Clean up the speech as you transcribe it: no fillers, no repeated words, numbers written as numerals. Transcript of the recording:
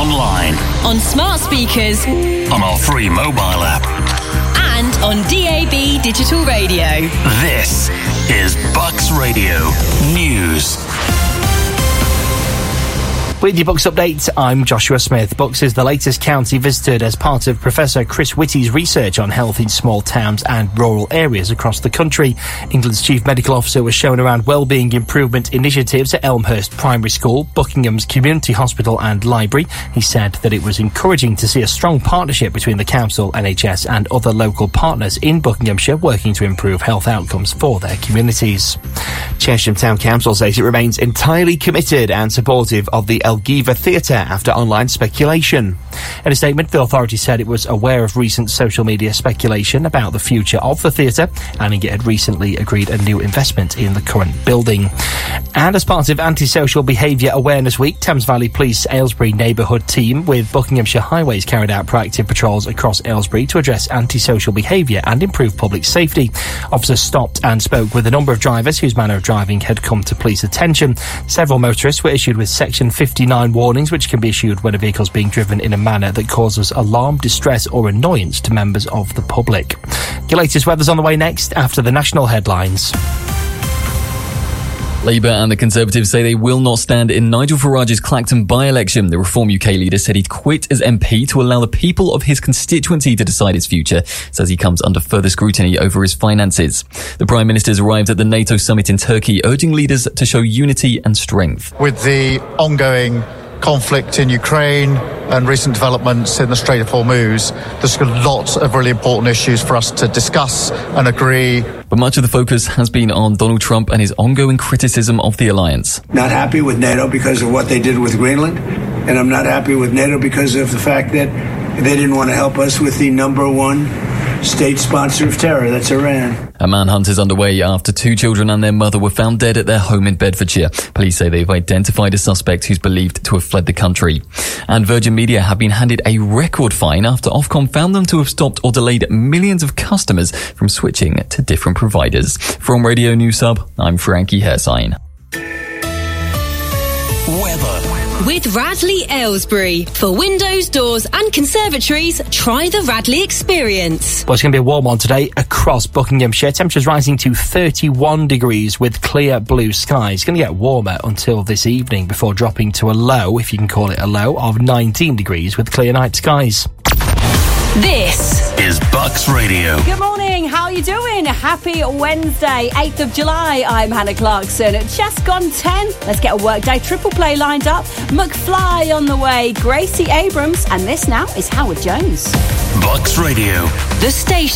online, on smart speakers, on our free mobile app, and on DAB digital radio. This is Bucks Radio News. With your Bucks update, I'm Joshua Smith. Bucks is the latest county visited as part of Professor Chris Whitty's research on health in small towns and rural areas across the country. England's Chief Medical Officer was shown around wellbeing improvement initiatives at Elmhurst Primary School, Buckingham's Community Hospital and Library. He said that it was encouraging to see a strong partnership between the council, NHS and other local partners in Buckinghamshire working to improve health outcomes for their communities. Chesham Town Council says it remains entirely committed and supportive of the Elgiva Theatre after online speculation. In a statement, the authority said it was aware of recent social media speculation about the future of the theatre, and it had recently agreed a new investment in the current building. And as part of Antisocial Behaviour Awareness Week, Thames Valley Police Aylesbury neighbourhood team with Buckinghamshire Highways carried out proactive patrols across Aylesbury to address antisocial behaviour and improve public safety. Officers stopped and spoke with a number of drivers whose manner of driving had come to police attention. Several motorists were issued with Section 59 warnings, which can be issued when a vehicle is being driven in a manner that causes alarm, distress or annoyance to members of the public. Your latest weather's on the way next after the national headlines. Labour and the Conservatives say they will not stand in Nigel Farage's Clacton by-election. The Reform UK leader said he'd quit as MP to allow the people of his constituency to decide his future, says he comes under further scrutiny over his finances. The Prime Minister's arrived at the NATO summit in Turkey, urging leaders to show unity and strength. With the ongoing conflict in Ukraine and recent developments in the Strait of Hormuz, there's lots of really important issues for us to discuss and agree. But much of the focus has been on Donald Trump and his ongoing criticism of the alliance. Not happy with NATO because of what they did with Greenland, and I'm not happy with NATO because of the fact that they didn't want to help us with the number one state sponsor of terror, that's Iran. A manhunt is underway after 2 children and their mother were found dead at their home in Bedfordshire. Police say they've identified a suspect who's believed to have fled the country. And Virgin Media have been handed a record fine after Ofcom found them to have stopped or delayed millions of customers from switching to different providers. From Radio News Hub, I'm Frankie Hersign. Weather. With Radley Aylesbury. For windows, doors and conservatories, try the Radley experience. Well, it's going to be a warm one today across Buckinghamshire. Temperatures rising to 31 degrees with clear blue skies. It's going to get warmer until this evening before dropping to a low, if you can call it a low, of 19 degrees with clear night skies. This is Bucks Radio. Good morning, how are you doing? Happy Wednesday, 8th of July. I'm Hannah Clarkson. Just gone 10. Let's get a workday triple play lined up. McFly on the way, Gracie Abrams, and this now is Howard Jones. Bucks Radio. The station.